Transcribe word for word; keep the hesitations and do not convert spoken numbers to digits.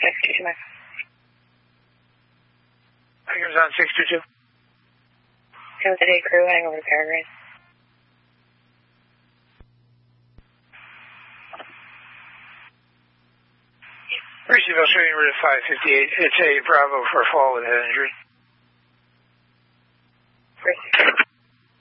six two two, Mike. Fingers on six two two. ten with the day crew, heading over to Peregrine. Receive Australian route at five fifty-eight. It's a Bravo for a fall with head injury. Receive.